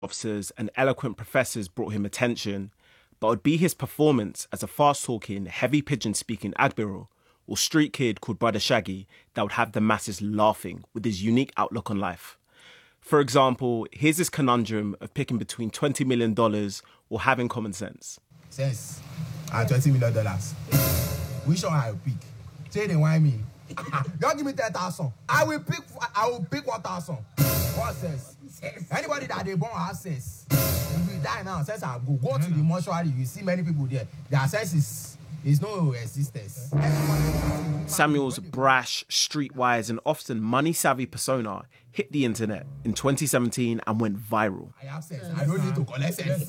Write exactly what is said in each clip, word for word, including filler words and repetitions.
officers and eloquent professors brought him attention, but it would be his performance as a fast-talking, heavy pigeon-speaking Agbero or street kid called Brother Shaggy that would have the masses laughing with his unique outlook on life. For example, here's his conundrum of picking between twenty million dollars or having common sense. Sense and twenty million dollars. Which one I will pick? Say they want me. Don't give me ten thousand. I will pick. I will pick one thousand. What sense? Anybody that they born has sense. If you die now, sense I go go to the mortuary. You see many people there. Their sense is is no existence. Samuel's brash, streetwise, and often money-savvy persona hit the internet in twenty seventeen and went viral. I have sense. I don't need to collect sense.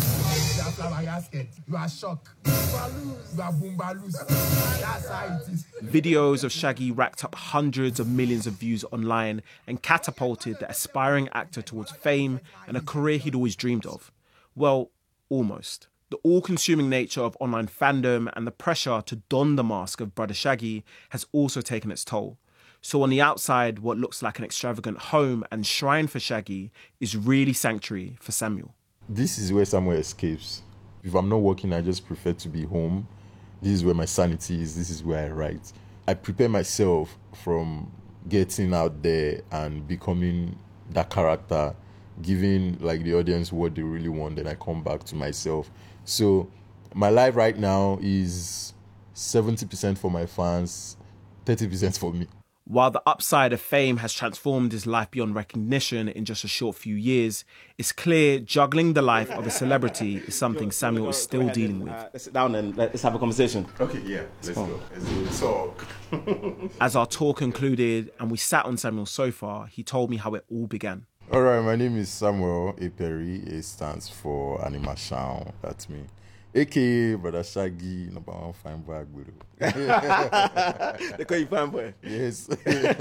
You are shocked. You are boombaloo. That's how it is. Videos of Shaggy racked up hundreds of millions of views online and catapulted the aspiring actor towards fame and a career he'd always dreamed of. Well, almost. The all-consuming nature of online fandom and the pressure to don the mask of Brother Shaggy has also taken its toll. So on the outside, what looks like an extravagant home and shrine for Shaggy is really sanctuary for Samuel. This is where Samuel escapes. If I'm not working, I just prefer to be home. This is where my sanity is. This is where I write. I prepare myself from getting out there and becoming that character, giving like the audience what they really want, then I come back to myself. So my life right now is seventy percent for my fans, thirty percent for me. While the upside of fame has transformed his life beyond recognition in just a short few years, it's clear juggling the life of a celebrity is something Samuel is still dealing with. Uh, let's sit down and let's have a conversation. Okay, yeah, let's go. Let's talk. As our tour concluded and we sat on Samuel's sofa, he told me how it all began. All right, my name is Samuel Eperi. It stands for Anima Shaun. That's me. A K A Brother Shaggy, number one fine boy Agbero. They call you fine boy? Yes.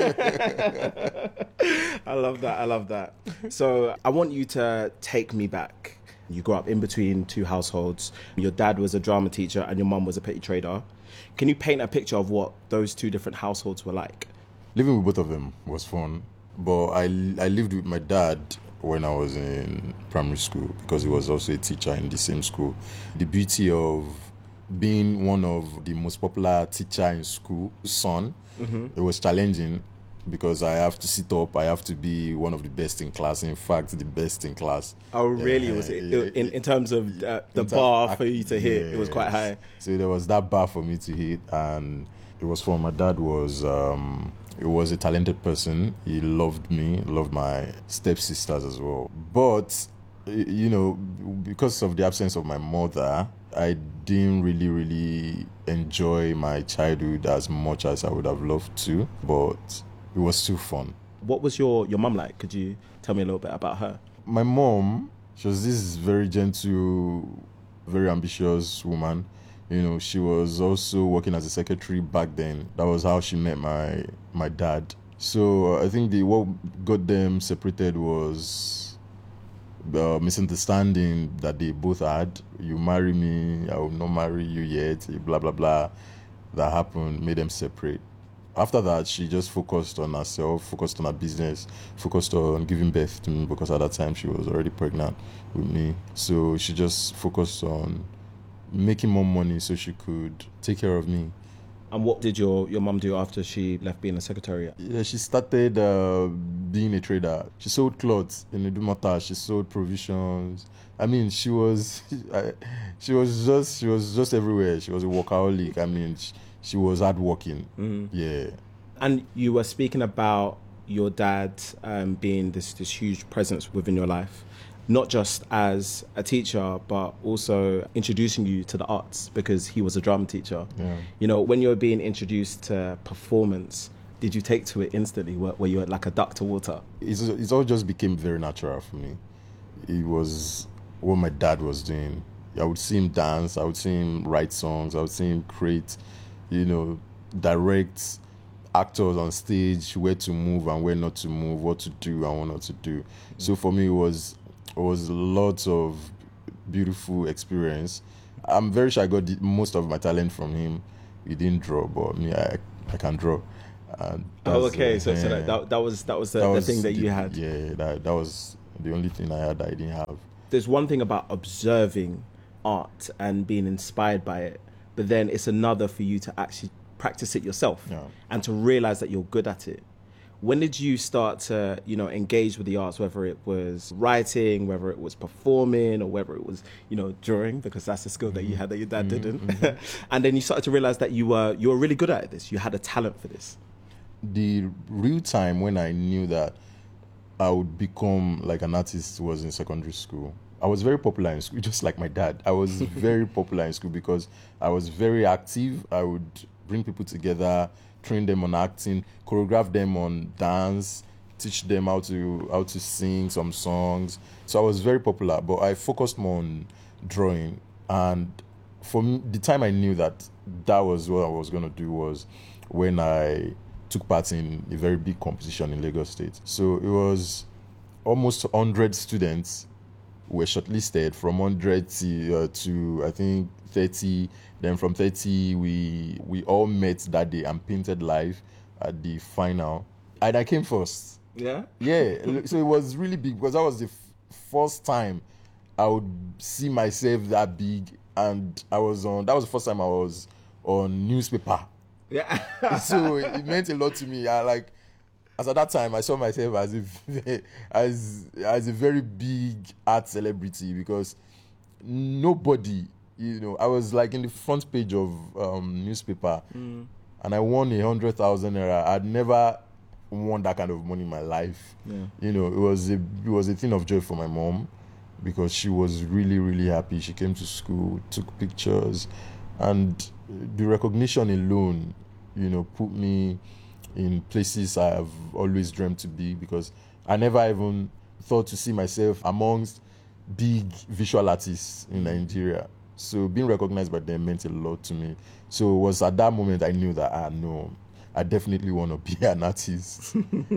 I love that. I love that. So I want you to take me back. You grew up in between two households. Your dad was a drama teacher and your mum was a petty trader. Can you paint a picture of what those two different households were like? Living with both of them was fun. But I, I lived with my dad when I was in primary school because he was also a teacher in the same school. The beauty of being one of the most popular teacher in school, son, mm-hmm. It was challenging because I have to sit up, I have to be one of the best in class, in fact, the best in class. Oh, really? Uh, was it, it in, in terms of uh, the bar for you to hit, yes. It was quite high? So there was that bar for me to hit, and it was fun. My dad was... Um, He was a talented person. He loved me, loved my stepsisters as well. But, you know, because of the absence of my mother, I didn't really, really enjoy my childhood as much as I would have loved to. But it was still fun. What was your, your mum like? Could you tell me a little bit about her? My mom, she was this very gentle, very ambitious woman. You know, she was also working as a secretary back then. That was how she met my my dad. So uh, I think the what got them separated was the misunderstanding that they both had. You marry me, I will not marry you yet, blah, blah, blah. That happened, made them separate. After that, she just focused on herself, focused on her business, focused on giving birth to me because at that time she was already pregnant with me. So she just focused on making more money so she could take care of me. And what did your, your mum do after she left being a secretary? Yeah, she started uh, being a trader. She sold clothes in Idumota. She sold provisions. I mean, she was I, she was just she was just everywhere. She was a workaholic. I mean, she, she was hardworking. Mm-hmm. Yeah. And you were speaking about your dad um, being this this huge presence within your life. Not just as a teacher, but also introducing you to the arts because he was a drama teacher. Yeah. You know, when you were being introduced to performance, did you take to it instantly? Were, were you like a duck to water? It's, it all just became very natural for me. It was what my dad was doing. I would see him dance. I would see him write songs. I would see him create, you know, direct actors on stage, where to move and where not to move, what to do and what not to do. Mm-hmm. So for me, it was... It was lots of beautiful experience. I'm very sure I got the, most of my talent from him. He didn't draw, but me, I, I can draw. And oh, okay. Uh, so, so that, that that was that was the, that the was thing that the, you had. Yeah, that that was the only thing I had that I didn't have. There's one thing about observing art and being inspired by it, but then it's another for you to actually practice it yourself Yeah. and to realize that you're good at it. When did you start to, you know, engage with the arts, whether it was writing, whether it was performing, or whether it was, you know, drawing, because that's a skill that you had that your dad Mm-hmm. didn't. And then you started to realize that you were you were really good at this. You had a talent for this. The real time when I knew that I would become like an artist was in secondary school. I was very popular in school, just like my dad. I was very popular in school because I was very active. I would bring people together, train them on acting, choreograph them on dance, teach them how to how to sing some songs. So I was very popular, but I focused more on drawing. And for me, the time I knew that that was what I was going to do was when I took part in a very big competition in Lagos State. So it was almost one hundred students were shortlisted, from one hundred to, uh, to I think thirty. Then from thirty, we we all met that day and painted live at the final. And I came first. Yeah? Yeah, so it was really big because that was the f- first time I would see myself that big. And I was on, that was the first time I was on newspaper. Yeah. So it meant a lot to me. I like, as at that time, I saw myself as a as as a very big art celebrity because nobody, you know, I was like in the front page of um, newspaper, mm. and I won a hundred thousand naira. I'd never won that kind of money in my life. Yeah. You know, it was a it was a thing of joy for my mom because she was really really happy. She came to school, took pictures, and the recognition alone, you know, put me in places I have always dreamt to be because I never even thought to see myself amongst big visual artists in Nigeria. So being recognized by them meant a lot to me. So it was at that moment I knew that, ah, no, I definitely want to be an artist.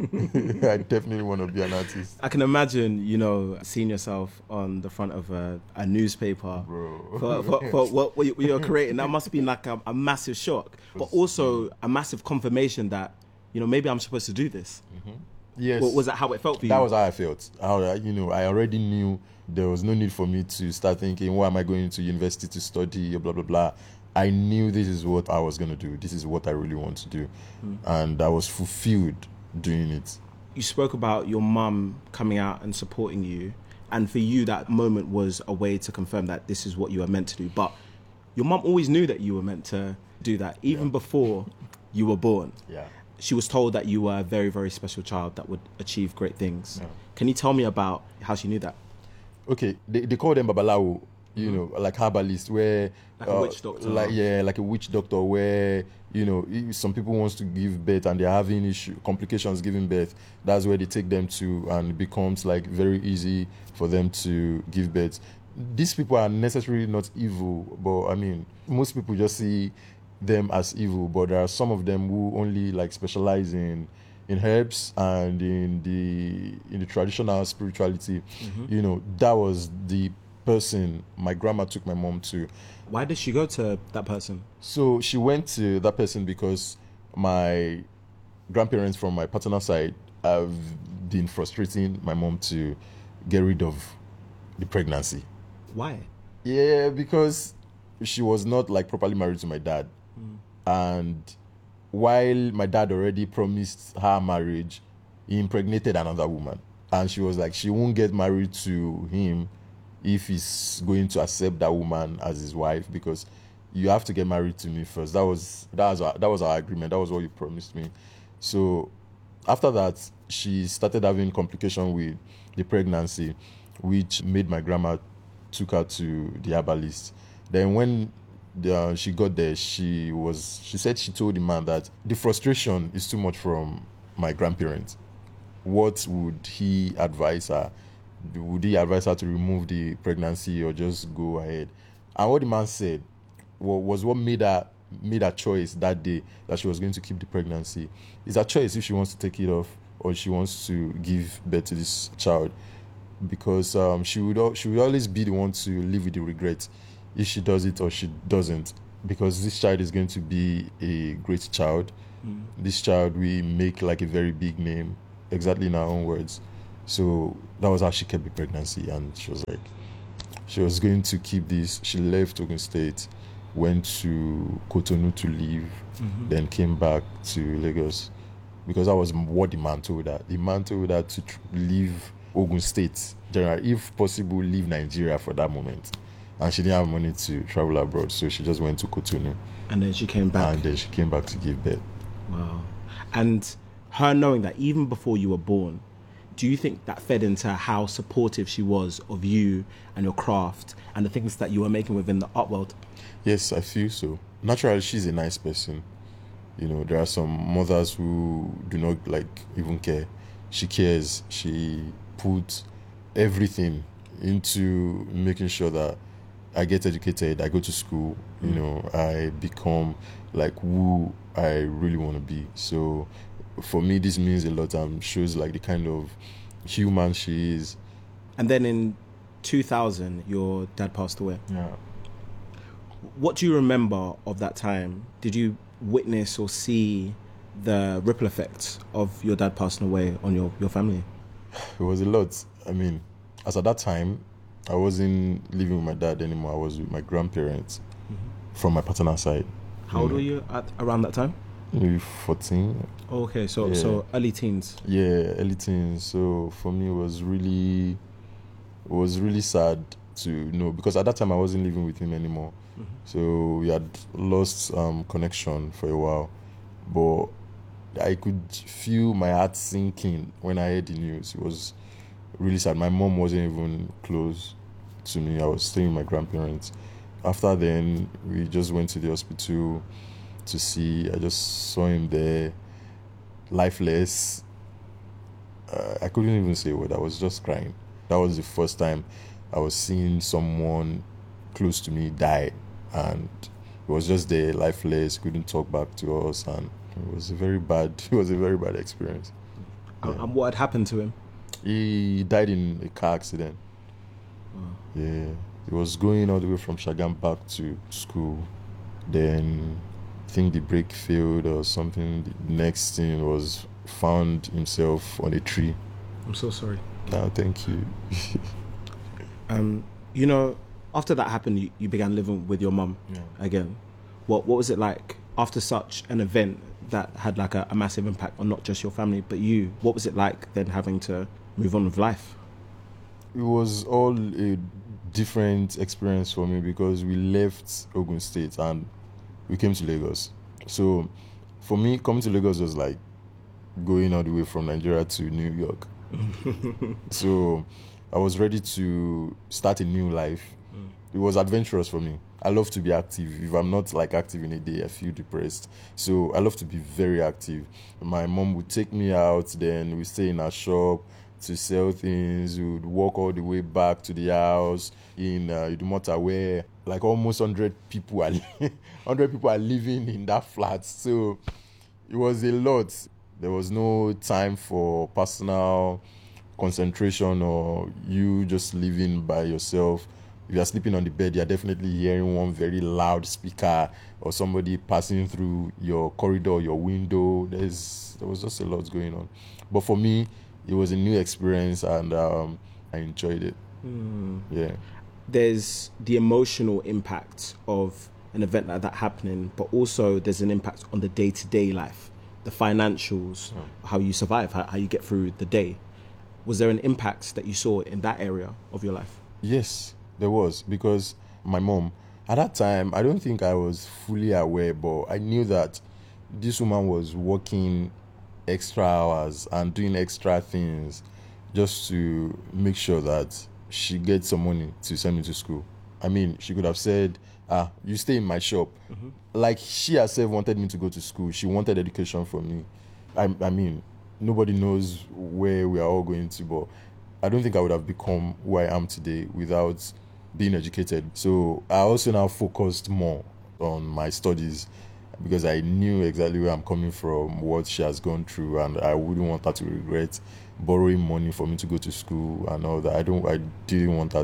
I definitely want to be an artist. I can imagine, you know, seeing yourself on the front of a, a newspaper Bro. for, for, for what, what you're creating. That must be like a, a massive shock, but also a massive confirmation that, you know, maybe I'm supposed to do this. Yes. What, was that how it felt for you? That was how I felt. How, I- you know, I already knew there was no need for me to start thinking, why am I going to university to study, blah, blah, blah. I knew this is what I was going to do. This is what I really want to do. Mm. And I was fulfilled doing it. You spoke about your mum coming out and supporting you. And for you, that moment was a way to confirm that this is what you were meant to do. But your mum always knew that you were meant to do that, even Yeah. before you were born. Yeah. She was told that you were a very, very special child that would achieve great things. Yeah. Can you tell me about how she knew that? Okay, they, they call them babalawo, you know, like herbalist, where Like a witch doctor. like yeah, like a witch doctor, where you know if some people wants to give birth and they're having issue complications giving birth. That's where they take them to, and it becomes like very easy for them to give birth. These people are necessarily not evil, but I mean, most people just see them as evil. But there are some of them who only like specialize in. in herbs and in the in the traditional spirituality. Mm-hmm. You know, that was the person my grandma took my mom to. Why did she go to that person? So she went to that person because my grandparents from my paternal side have been frustrating my mom to get rid of the pregnancy. Why? Yeah, because she was not like properly married to my dad. Mm. And while my dad already promised her marriage, he impregnated another woman. And she was like, she won't get married to him if he's going to accept that woman as his wife, because you have to get married to me first. That was that was our, that was our agreement. That was what you promised me. So after that, she started having complication with the pregnancy, which made my grandma took her to the herbalist. Then when The, uh, she got there, she was she said she told the man that the frustration is too much from my grandparents. What would he advise her? Would he advise her to remove the pregnancy or just go ahead? And what the man said was, was what made her made her choice that day, that she was going to keep the pregnancy. It's her choice if she wants to take it off or she wants to give birth to this child, because um, she would she would always be the one to live with the regret if she does it or she doesn't, because this child is going to be a great child. Mm. This child will make like a very big name, exactly in our own words. So that was how she kept the pregnancy, and she was like, she was going to keep this. She left Ogun State, went to Cotonou to live, mm-hmm. then came back to Lagos, because that was what the man told her. The man told her to tr- leave Ogun State, generally, if possible, leave Nigeria for that moment. And she didn't have money to travel abroad, so she just went to Cotonou. And then she came back. And then she came back to give birth. Wow. And her knowing that even before you were born, do you think that fed into how supportive she was of you and your craft and the things that you were making within the art world? Yes, I feel so. Naturally, she's a nice person. You know, there are some mothers who do not, like, even care. She cares. She puts everything into making sure that I get educated, I go to school, you know, I become like who I really want to be. So for me, this means a lot and shows like the kind of human she is. And then in two thousand, your dad passed away. Yeah. What do you remember of that time? Did you witness or see the ripple effects of your dad passing away on your, your family? It was a lot. I mean, as at that time, I wasn't living with my dad anymore. I was with my grandparents mm-hmm. from my paternal side. How old were you at around that time? Maybe fourteen. Oh, okay, so yeah. so early teens. Yeah, early teens. So for me, it was really, it was really sad to know, because at that time I wasn't living with him anymore. Mm-hmm. So we had lost um, connection for a while, but I could feel my heart sinking when I heard the news. It was really sad. My mom wasn't even close to me. I was staying with my grandparents. After then, we just went to the hospital to see. I just saw him there, lifeless. Uh, I couldn't even say a word. I was just crying. That was the first time I was seeing someone close to me die, and he was just there, lifeless. Couldn't talk back to us, and it was a very bad. It was a very bad experience. Yeah. And what had happened to him? He died in a car accident. Oh. Yeah. He was going all the way from Shagam back to school. Then I think the brake failed or something. The next thing was found himself on a tree. I'm so sorry. No, thank you. um, you know, after that happened, you, you began living with your mum yeah. again. What what was it like after such an event that had like a, a massive impact on not just your family but you? What was it like then having to move on with life? It was all a different experience for me, because we left Ogun State and we came to Lagos. So for me, coming to Lagos was like going all the way from Nigeria to New York. So I was ready to start a new life. Mm. It was adventurous for me. I love to be active. If I'm not like active in a day, I feel depressed. So I love to be very active. My mom would take me out, then we stay in our shop to sell things. We would walk all the way back to the house in uh, Idumota, where like almost one hundred people are one hundred people are living in that flat. So it was a lot. There was no time for personal concentration or you just living by yourself. If you're sleeping on the bed, you're definitely hearing one very loud speaker or somebody passing through your corridor, your window. There's there was just a lot going on. But for me, it was a new experience, and um, I enjoyed it. Mm. Yeah. There's the emotional impact of an event like that happening, but also there's an impact on the day-to-day life, the financials, oh. how you survive, how, how you get through the day. Was there an impact that you saw in that area of your life? Yes, there was, because my mom, at that time, I don't think I was fully aware, but I knew that this woman was working extra hours and doing extra things just to make sure that she gets some money to send me to school. I mean, she could have said, ah, you stay in my shop. Mm-hmm. Like, she herself wanted me to go to school. She wanted education from me. I, I mean, nobody knows where we are all going to, but I don't think I would have become who I am today without being educated. So I also now focused more on my studies, because I knew exactly where I'm coming from, what she has gone through, and I wouldn't want her to regret borrowing money for me to go to school and all that. I don't. I didn't want her